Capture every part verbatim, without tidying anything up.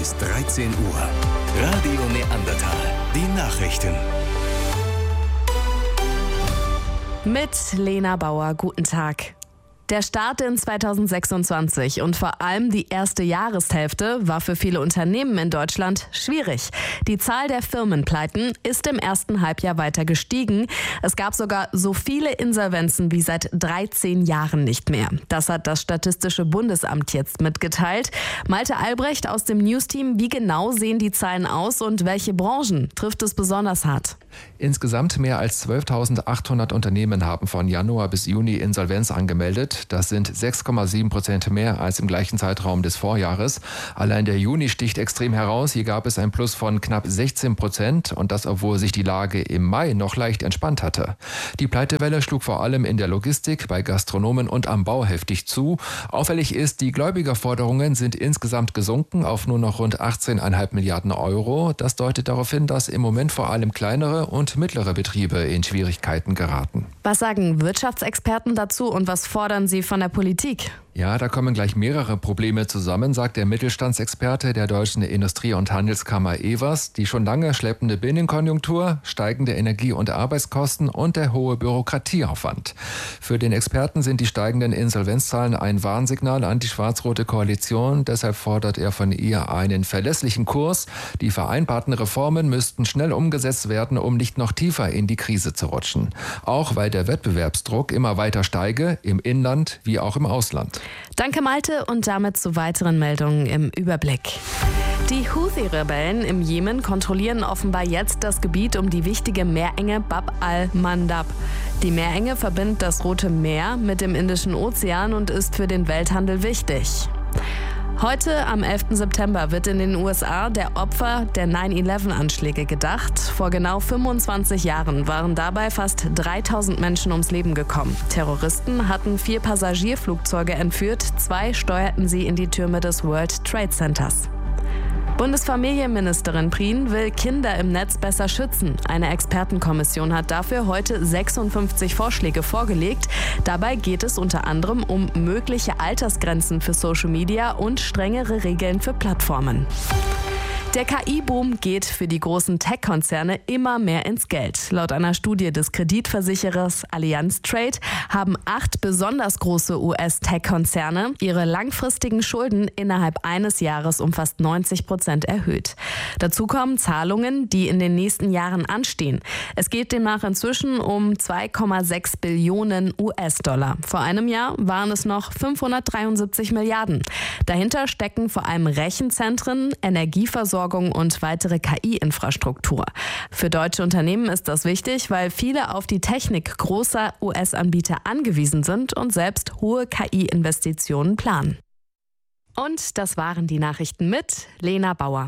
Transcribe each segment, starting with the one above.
bis dreizehn Uhr. Radio Neandertal. Die Nachrichten. Mit Lena Bauer, guten Tag. Der Start in zweitausendsechsundzwanzig und vor allem die erste Jahreshälfte war für viele Unternehmen in Deutschland schwierig. Die Zahl der Firmenpleiten ist im ersten Halbjahr weiter gestiegen. Es gab sogar so viele Insolvenzen wie seit dreizehn Jahren nicht mehr. Das hat das Statistische Bundesamt jetzt mitgeteilt. Malte Albrecht aus dem News-Team, wie genau sehen die Zahlen aus und welche Branchen trifft es besonders hart? Insgesamt mehr als zwölftausendachthundert Unternehmen haben von Januar bis Juni Insolvenz angemeldet. Das sind sechs Komma sieben Prozent mehr als im gleichen Zeitraum des Vorjahres. Allein der Juni sticht extrem heraus. Hier gab es ein Plus von knapp sechzehn Prozent und das, obwohl sich die Lage im Mai noch leicht entspannt hatte. Die Pleitewelle schlug vor allem in der Logistik, bei Gastronomen und am Bau heftig zu. Auffällig ist, die Gläubigerforderungen sind insgesamt gesunken auf nur noch rund achtzehn Komma fünf Milliarden Euro. Das deutet darauf hin, dass im Moment vor allem kleinere und mittlere Betriebe in Schwierigkeiten geraten. Was sagen Wirtschaftsexperten dazu und was fordern sie von der Politik? Ja, da kommen gleich mehrere Probleme zusammen, sagt der Mittelstandsexperte der Deutschen Industrie- und Handelskammer E W A S. Die schon lange schleppende Binnenkonjunktur, steigende Energie- und Arbeitskosten und der hohe Bürokratieaufwand. Für den Experten sind die steigenden Insolvenzzahlen ein Warnsignal an die schwarz-rote Koalition. Deshalb fordert er von ihr einen verlässlichen Kurs. Die vereinbarten Reformen müssten schnell umgesetzt werden, um nicht noch tiefer in die Krise zu rutschen. Auch weil der Wettbewerbsdruck immer weiter steige, im Inland wie auch im Ausland. Danke Malte und damit zu weiteren Meldungen im Überblick. Die Houthi-Rebellen im Jemen kontrollieren offenbar jetzt das Gebiet um die wichtige Meerenge Bab al-Mandab. Die Meerenge verbindet das Rote Meer mit dem Indischen Ozean und ist für den Welthandel wichtig. Heute, am elften September, wird in den U S A der Opfer der neun elf Anschläge gedacht. Vor genau fünfundzwanzig Jahren waren dabei fast dreitausend Menschen ums Leben gekommen. Terroristen hatten vier Passagierflugzeuge entführt, zwei steuerten sie in die Türme des World Trade Centers. Bundesfamilienministerin Prien will Kinder im Netz besser schützen. Eine Expertenkommission hat dafür heute sechsundfünfzig Vorschläge vorgelegt. Dabei geht es unter anderem um mögliche Altersgrenzen für Social Media und strengere Regeln für Plattformen. Der K I-Boom geht für die großen Tech-Konzerne immer mehr ins Geld. Laut einer Studie des Kreditversicherers Allianz Trade haben acht besonders große U S-Tech-Konzerne ihre langfristigen Schulden innerhalb eines Jahres um fast neunzig Prozent erhöht. Dazu kommen Zahlungen, die in den nächsten Jahren anstehen. Es geht demnach inzwischen um zwei Komma sechs Billionen U S-Dollar. Vor einem Jahr waren es noch fünfhundertdreiundsiebzig Milliarden. Dahinter stecken vor allem Rechenzentren, Energieversorgung und weitere K I-Infrastruktur. Für deutsche Unternehmen ist das wichtig, weil viele auf die Technik großer U S-Anbieter angewiesen sind und selbst hohe K I-Investitionen planen. Und das waren die Nachrichten mit Lena Bauer.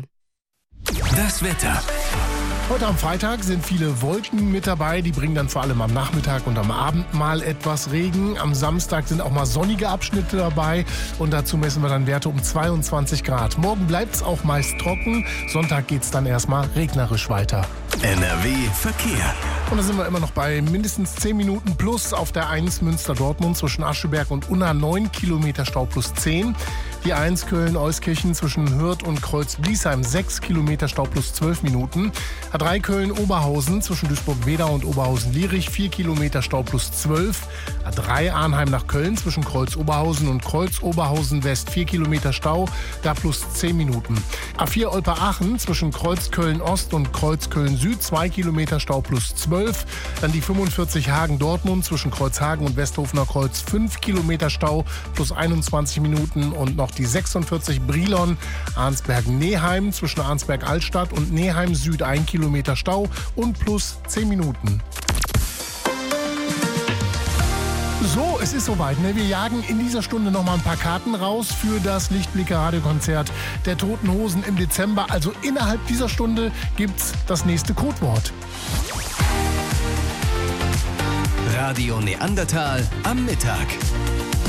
Das Wetter. Heute am Freitag sind viele Wolken mit dabei, die bringen dann vor allem am Nachmittag und am Abend mal etwas Regen. Am Samstag sind auch mal sonnige Abschnitte dabei und dazu messen wir dann Werte um zweiundzwanzig Grad. Morgen bleibt es auch meist trocken, Sonntag geht es dann erstmal regnerisch weiter. N R W Verkehr. Und da sind wir immer noch bei mindestens zehn Minuten plus auf der eins Münster-Dortmund zwischen Ascheberg und Unna, neun Kilometer Stau plus zehn. Die eins Köln-Euskirchen zwischen Hürth und Kreuz-Bliesheim, sechs Kilometer Stau plus zwölf Minuten. A drei Köln-Oberhausen zwischen Duisburg-Wedau und Oberhausen-Lierich, vier Kilometer Stau plus zwölf. A drei Arnheim nach Köln zwischen Kreuz-Oberhausen und Kreuz-Oberhausen-West, vier Kilometer Stau, da plus zehn Minuten. A vier Olper-Aachen zwischen Kreuz-Köln-Ost und Kreuz-Köln-Süd, zwei Kilometer Stau plus zwölf. Dann die fünfundvierzig Hagen-Dortmund zwischen Kreuzhagen und Westhofener Kreuz, fünf Kilometer Stau plus einundzwanzig Minuten. Und noch die sechsundvierzig Brilon Arnsberg-Neheim zwischen Arnsberg-Altstadt und Neheim Süd, ein Kilometer Stau und plus zehn Minuten. So, es ist soweit. Ne? Wir jagen in dieser Stunde noch mal ein paar Karten raus für das Lichtblicke-Radiokonzert der Toten Hosen im Dezember. Also innerhalb dieser Stunde gibt's das nächste Codewort. Radio Neandertal am Mittag.